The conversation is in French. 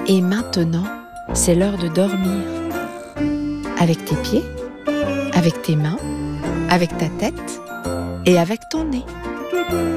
Et maintenant, c'est l'heure de dormir. Avec tes pieds, avec tes mains, avec ta tête et avec ton nez.